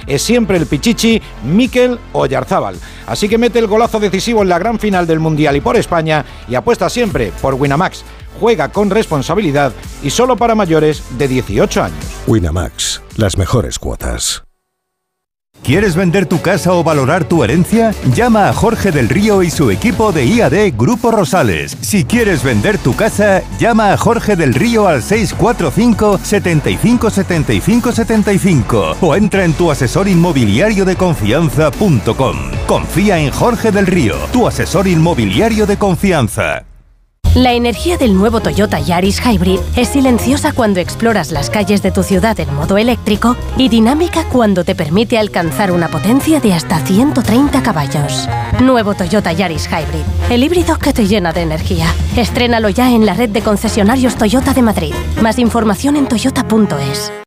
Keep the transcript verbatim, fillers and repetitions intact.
es siempre el Pichichi, Mikel Oyarzábal. Así que mete el golazo decisivo en la gran final del Mundial y por España y apuesta siempre por Winamax. Juega con responsabilidad y solo para mayores de dieciocho años. Winamax, las mejores cuotas. ¿Quieres vender tu casa o valorar tu herencia? Llama a Jorge del Río y su equipo de I A D Grupo Rosales. Si quieres vender tu casa, llama a Jorge del Río al seis cuatro cinco, setenta y cinco, setenta y cinco, setenta y cinco o entra en tu asesor inmobiliario de confianza punto com. Confía en Jorge del Río, tu asesor inmobiliario de confianza. La energía del nuevo Toyota Yaris Hybrid es silenciosa cuando exploras las calles de tu ciudad en modo eléctrico y dinámica cuando te permite alcanzar una potencia de hasta ciento treinta caballos. Nuevo Toyota Yaris Hybrid, el híbrido que te llena de energía. Estrénalo ya en la red de concesionarios Toyota de Madrid. Más información en toyota punto es.